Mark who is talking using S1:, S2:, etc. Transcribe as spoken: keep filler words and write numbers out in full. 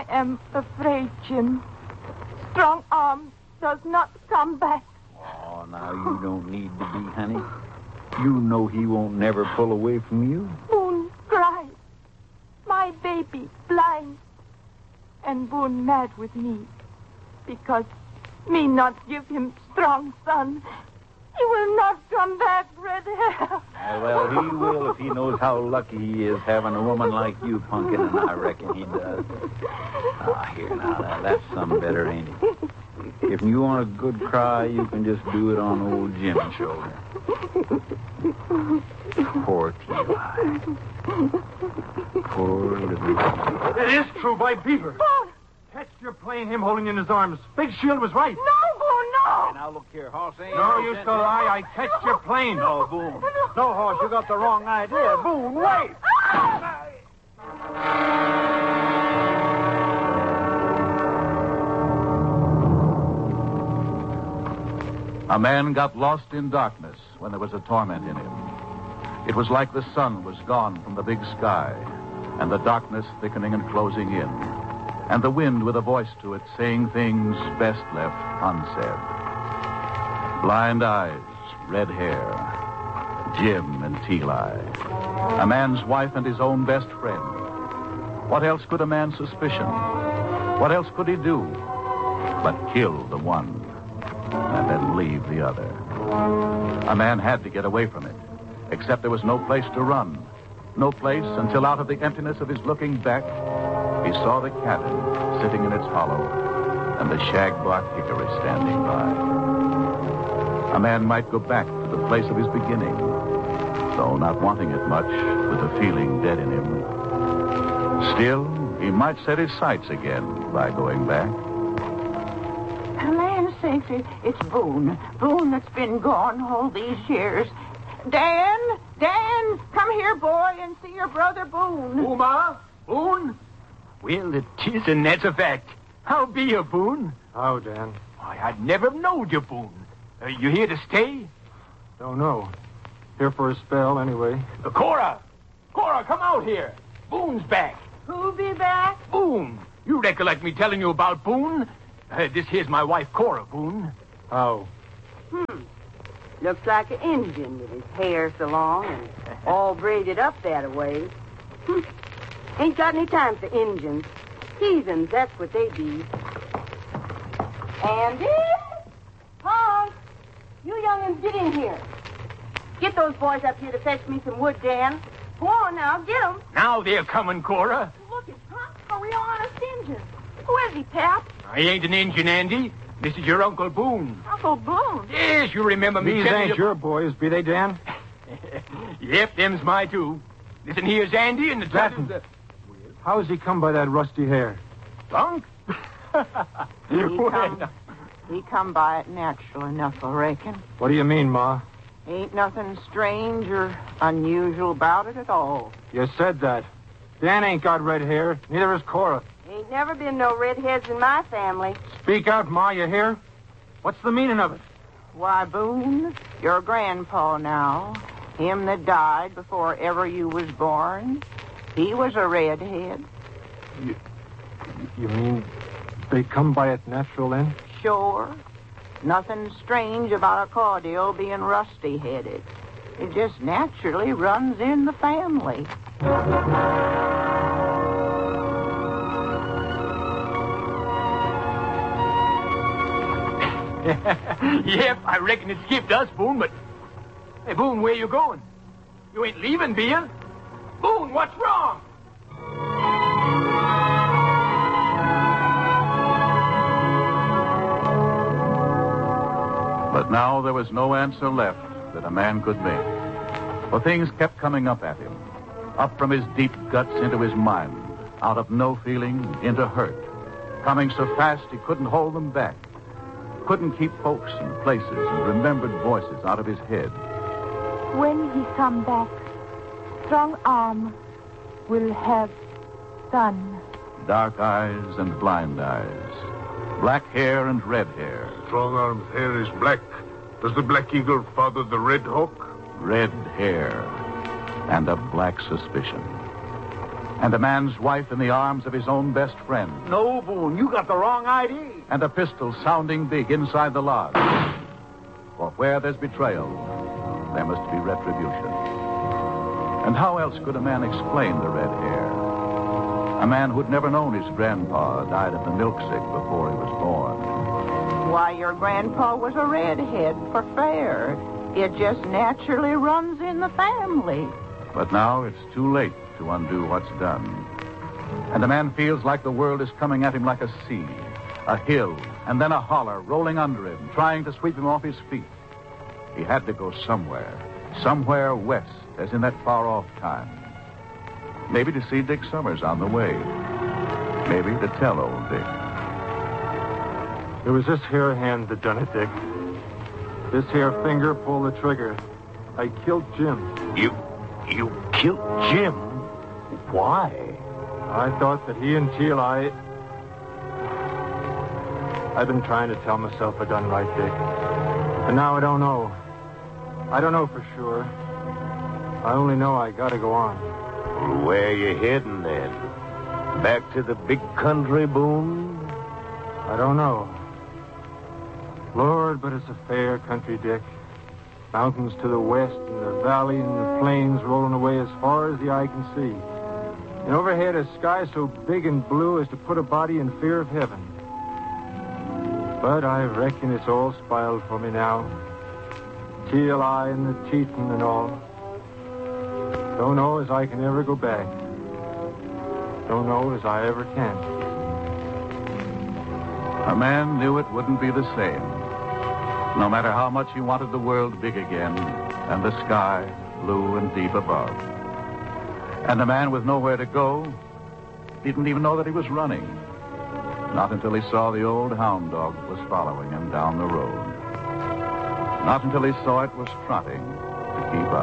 S1: I am afraid, Jim. Strong Arm does not come back.
S2: Oh, now you don't need to be, honey. You know he won't never pull away from you.
S1: Boone cries. My baby blind. And Boone mad with me. Because me not give him strong son. He will not come back, Red Hair.
S2: Uh, well, he will if he knows how lucky he is having a woman like you, Punkin, and I reckon he does. Ah, here now, that, that's some better, ain't it? If you want a good cry, you can just do it on old Jim's shoulder. Poor T-Eye. Poor little...
S3: It is true, by Beaver.
S1: Boone!
S3: Catch your plane, him holding in his arms. Big Shield was right.
S1: No, Boone, no!
S2: Now, look here, Hoss. Ain't
S3: No use to lie. I catched your plane.
S2: No, Boone.
S3: No, Hoss, you got the wrong idea. Boone, wait.
S4: A man got lost in darkness when there was a torment in him. It was like the sun was gone from the big sky, and the darkness thickening and closing in, and the wind with a voice to it saying things best left unsaid. Blind eyes, red hair, Jim and T-Lie. A man's wife and his own best friend. What else could a man suspicion? What else could he do but kill the one and then leave the other? A man had to get away from it, except there was no place to run. No place until out of the emptiness of his looking back, he saw the cabin sitting in its hollow and the shagbark hickory standing by. A man might go back to the place of his beginning, though not wanting it much, with the feeling dead in him. Still, he might set his sights again by going back.
S5: Land sakes, it's Boone. Boone that's been gone all these years. Dan, Dan, come here, boy, and see your brother Boone.
S3: Who, Ma? Boone? Well, it is, and that's a fact. How be you, Boone? How, Dan? Why, I'd never knowed you, Boone. Uh, you here to stay? Don't know. Here for a spell, anyway. Uh, Cora! Cora, come out here. Boone's back.
S5: Who be back?
S3: Boone. You recollect me telling you about Boone? Uh, this here's my wife, Cora, Boone. How?
S5: Hmm. Looks like an Indian with his hair so long and all braided up that way. Hmm. Ain't got any time for Indians. Heathens, that's what they be. Andy? Hans, you young'uns get in here. Get those boys up here to fetch me some wood, Dan. Go on now, get 'em.
S3: Now they're coming, Cora.
S1: Look, it's Pop, a real honest Indian. Who is he, Pap?
S3: I ain't an Indian, Andy. This is your Uncle Boone.
S1: Uncle Boone?
S3: Yes, you remember me.
S6: These ain't your boys, be they, Dan?
S3: Yep, them's my two. Listen, here's Andy and the
S6: Latin.
S3: the...
S6: How's he come by that rusty hair?
S3: Bunk?
S5: He come, he come by it natural enough, I reckon.
S6: What do you mean, Ma?
S5: Ain't nothing strange or unusual about it at all.
S6: You said that. Dan ain't got red hair. Neither has Cora.
S5: Ain't never been no redheads in my family.
S6: Speak out, Ma, you hear? What's the meaning of it?
S5: Why, Boone, your grandpa now, him that died before ever you was born, he was a redhead.
S6: You, you mean they come by it natural then?
S5: Sure. Nothing strange about a Caudill being rusty-headed. It just naturally runs in the family.
S3: Yep, I reckon it skipped us, Boone, but... Hey, Boone, where you going? You ain't leaving, be you? Boone, what's wrong?
S4: But now there was no answer left that a man could make. For things kept coming up at him. Up from his deep guts into his mind. Out of no feeling into hurt. Coming so fast he couldn't hold them back. Couldn't keep folks and places and remembered voices out of his head.
S1: When he come back, Strong Arm will have son.
S4: Dark eyes and blind eyes. Black hair and red hair.
S7: Strong Arm's hair is black. Does the Black Eagle father the Red Hawk?
S4: Red hair and a black suspicion. And a man's wife in the arms of his own best friend.
S2: No, Boone, you got the wrong idea.
S4: And a pistol sounding big inside the lodge. For where there's betrayal, there must be retribution. And how else could a man explain the red hair? A man who'd never known his grandpa died of the milk sick before he was born.
S8: Why, your grandpa was a redhead for fair. It just naturally runs in the family.
S4: But now it's too late to undo what's done. And a man feels like the world is coming at him like a sea, a hill, and then a holler rolling under him, trying to sweep him off his feet. He had to go somewhere, somewhere west, as in that far-off time. Maybe to see Dick Summers on the way. Maybe to tell old Dick.
S6: It was this here hand that done it, Dick. This here finger pulled the trigger. I killed Jim.
S7: You... you killed Jim? Why?
S6: I thought that he and Teal, I... I've been trying to tell myself I done right, Dick. But now I don't know. I don't know for sure. I only know I gotta go on.
S7: Well, where you heading then? Back to the big country, Boone?
S6: I don't know. Lord, but it's a fair country, Dick. Mountains to the west, and the valley and the plains rolling away as far as the eye can see. And overhead a sky so big and blue as to put a body in fear of heaven. But I reckon it's all spoiled for me now. Teal eye and the teething and all. Don't know as I can ever go back. Don't know as I ever can.
S4: A man knew it wouldn't be the same. No matter how much he wanted the world big again, and the sky blue and deep above. And a man with nowhere to go didn't even know that he was running. Not until he saw the old hound dog was following him down the road. Not until he saw it was trotting to keep up.